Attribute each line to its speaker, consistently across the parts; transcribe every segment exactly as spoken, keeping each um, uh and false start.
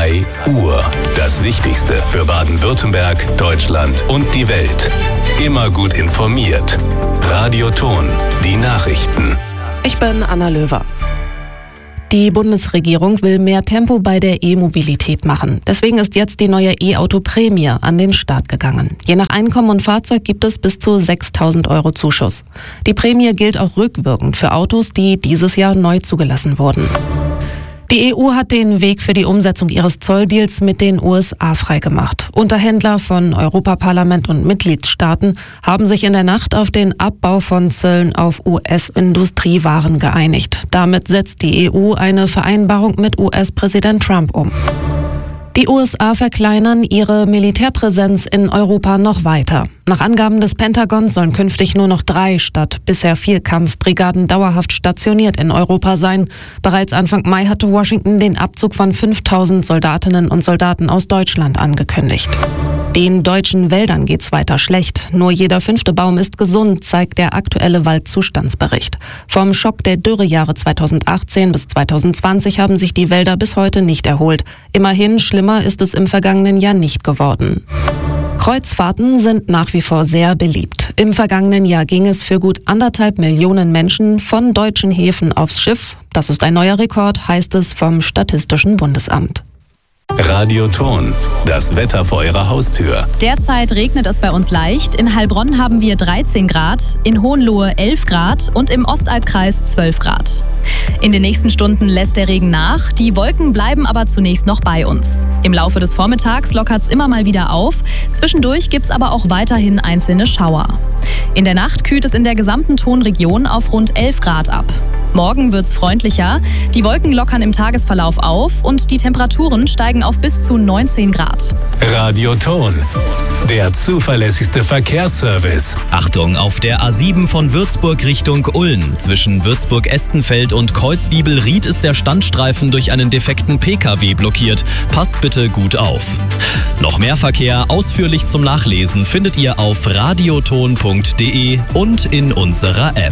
Speaker 1: drei Uhr. Das Wichtigste für Baden-Württemberg, Deutschland und die Welt. Immer gut informiert. Radioton, die Nachrichten.
Speaker 2: Ich bin Anna Löwer. Die Bundesregierung will mehr Tempo bei der E-Mobilität machen. Deswegen ist jetzt die neue E-Auto-Prämie an den Start gegangen. Je nach Einkommen und Fahrzeug gibt es bis zu sechstausend Euro Zuschuss. Die Prämie gilt auch rückwirkend für Autos, die dieses Jahr neu zugelassen wurden. Die E U hat den Weg für die Umsetzung ihres Zolldeals mit den U S A freigemacht. Unterhändler von Europaparlament und Mitgliedstaaten haben sich in der Nacht auf den Abbau von Zöllen auf U S-Industriewaren geeinigt. Damit setzt die E U eine Vereinbarung mit U S-Präsident Trump um. Die U S A verkleinern ihre Militärpräsenz in Europa noch weiter. Nach Angaben des Pentagons sollen künftig nur noch drei statt bisher vier Kampfbrigaden dauerhaft stationiert in Europa sein. Bereits Anfang Mai hatte Washington den Abzug von fünftausend Soldatinnen und Soldaten aus Deutschland angekündigt. Den deutschen Wäldern geht's weiter schlecht. Nur jeder fünfte Baum ist gesund, zeigt der aktuelle Waldzustandsbericht. Vom Schock der Dürrejahre zweitausendachtzehn bis zweitausendzwanzig haben sich die Wälder bis heute nicht erholt. Immerhin, schlimmer ist es im vergangenen Jahr nicht geworden. Kreuzfahrten sind nach wie vor sehr beliebt. Im vergangenen Jahr ging es für gut anderthalb Millionen Menschen von deutschen Häfen aufs Schiff. Das ist ein neuer Rekord, heißt es vom Statistischen Bundesamt.
Speaker 1: Radioton, das Wetter vor Ihrer Haustür.
Speaker 3: Derzeit regnet es bei uns leicht. In Heilbronn haben wir dreizehn Grad, in Hohenlohe elf Grad und im Ostalbkreis zwölf Grad. In den nächsten Stunden lässt der Regen nach, die Wolken bleiben aber zunächst noch bei uns. Im Laufe des Vormittags lockert es immer mal wieder auf, zwischendurch gibt es aber auch weiterhin einzelne Schauer. In der Nacht kühlt es in der gesamten Tonregion auf rund elf Grad ab. Morgen wird's freundlicher, die Wolken lockern im Tagesverlauf auf und die Temperaturen steigen auf bis zu neunzehn Grad.
Speaker 1: Radioton, der zuverlässigste Verkehrsservice.
Speaker 4: Achtung, auf der A sieben von Würzburg Richtung Ulm. Zwischen Würzburg-Estenfeld und Kreuzwiebel-Ried ist der Standstreifen durch einen defekten P K W blockiert. Passt bitte gut auf. Noch mehr Verkehr ausführlich zum Nachlesen findet ihr auf radioton punkt de und in unserer App.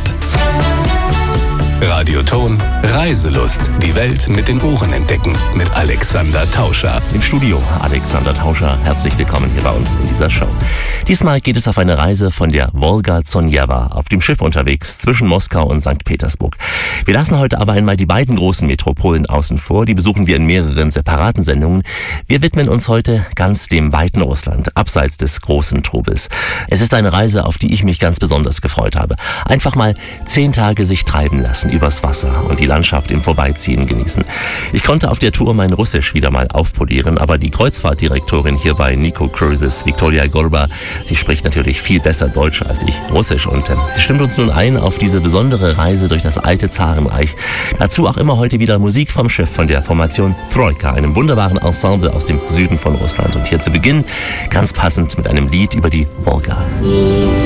Speaker 1: Radioton, Reiselust. Die Welt mit den Ohren entdecken. Mit Alexander Tauscher.
Speaker 5: Im Studio Alexander Tauscher. Herzlich willkommen hier bei uns in dieser Show. Diesmal geht es auf eine Reise von der Wolga Zonjewa auf dem Schiff unterwegs zwischen Moskau und Sankt Petersburg. Wir lassen heute aber einmal die beiden großen Metropolen außen vor. Die besuchen wir in mehreren separaten Sendungen. Wir widmen uns heute ganz dem weiten Russland, abseits des großen Trubels. Es ist eine Reise, auf die ich mich ganz besonders gefreut habe. Einfach mal zehn Tage sich treiben lassen übers Wasser und die Landschaft im Vorbeiziehen genießen. Ich konnte auf der Tour mein Russisch wieder mal aufpolieren, aber die Kreuzfahrtdirektorin hier bei Nico Cruises, Viktoria Gorba, sie spricht natürlich viel besser Deutsch als ich Russisch und äh, sie stimmt uns nun ein auf diese besondere Reise durch das alte Zarenreich. Dazu auch immer heute wieder Musik vom Schiff von der Formation Troika, einem wunderbaren Ensemble aus dem Süden von Russland. Und hier zu Beginn ganz passend mit einem Lied über die Wolga.